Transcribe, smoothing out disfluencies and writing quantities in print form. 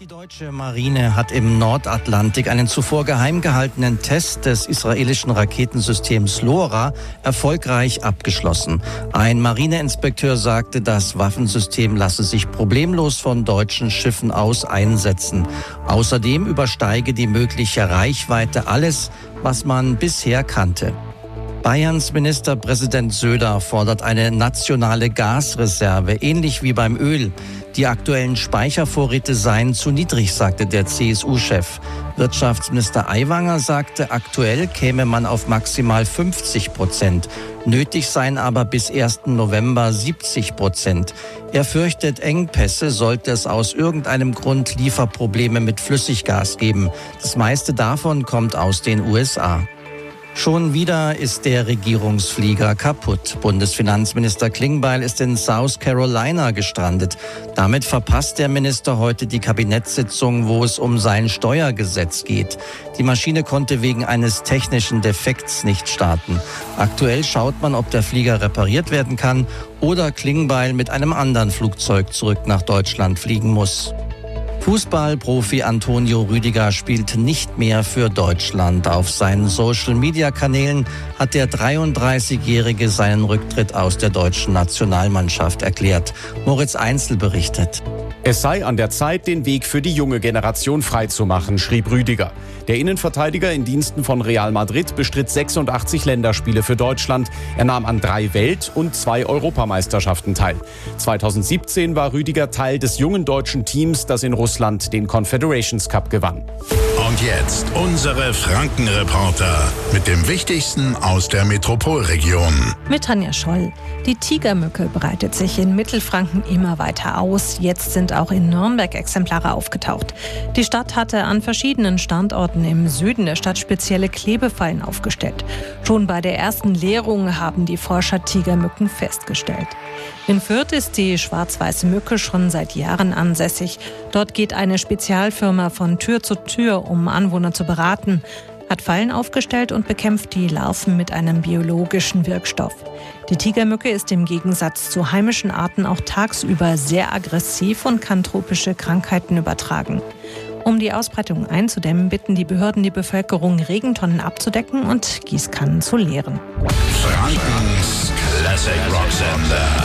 Die deutsche Marine hat im Nordatlantik einen zuvor geheim gehaltenen Test des israelischen Raketensystems LoRa erfolgreich abgeschlossen. Ein Marineinspekteur sagte, das Waffensystem lasse sich problemlos von deutschen Schiffen aus einsetzen. Außerdem übersteige die mögliche Reichweite alles, was man bisher kannte. Bayerns Ministerpräsident Söder fordert eine nationale Gasreserve, ähnlich wie beim Öl. Die aktuellen Speichervorräte seien zu niedrig, sagte der CSU-Chef. Wirtschaftsminister Aiwanger sagte, aktuell käme man auf maximal 50%. Nötig seien aber bis 1. November 70%. Er fürchtet Engpässe, sollte es aus irgendeinem Grund Lieferprobleme mit Flüssiggas geben. Das meiste davon kommt aus den USA. Schon wieder ist der Regierungsflieger kaputt. Bundesfinanzminister Klingbeil ist in South Carolina gestrandet. Damit verpasst der Minister heute die Kabinettssitzung, wo es um sein Steuergesetz geht. Die Maschine konnte wegen eines technischen Defekts nicht starten. Aktuell schaut man, ob der Flieger repariert werden kann oder Klingbeil mit einem anderen Flugzeug zurück nach Deutschland fliegen muss. Fußballprofi Antonio Rüdiger spielt nicht mehr für Deutschland. Auf seinen Social-Media-Kanälen hat der 33-Jährige seinen Rücktritt aus der deutschen Nationalmannschaft erklärt. Moritz Einzel berichtet. Es sei an der Zeit, den Weg für die junge Generation freizumachen, schrieb Rüdiger. Der Innenverteidiger in Diensten von Real Madrid bestritt 86 Länderspiele für Deutschland. Er nahm an 3 Welt- und 2 Europameisterschaften teil. 2017 war Rüdiger Teil des jungen deutschen Teams, das in Russland den Confederations Cup gewann. Und jetzt unsere Franken-Reporter mit dem Wichtigsten aus der Metropolregion. Mit Tanja Scholl. Die Tigermücke breitet sich in Mittelfranken immer weiter aus. Jetzt sind auch in Nürnberg Exemplare aufgetaucht. Die Stadt hatte an verschiedenen Standorten im Süden der Stadt spezielle Klebefallen aufgestellt. Schon bei der ersten Leerung haben die Forscher Tigermücken festgestellt. In Fürth ist die schwarz-weiße Mücke schon seit Jahren ansässig. Dort geht eine Spezialfirma von Tür zu Tür, um Anwohner zu beraten, hat Fallen aufgestellt und bekämpft die Larven mit einem biologischen Wirkstoff. Die Tigermücke ist im Gegensatz zu heimischen Arten auch tagsüber sehr aggressiv und kann tropische Krankheiten übertragen. Um die Ausbreitung einzudämmen, bitten die Behörden die Bevölkerung, Regentonnen abzudecken und Gießkannen zu leeren. Frankens Classic Rock Sender.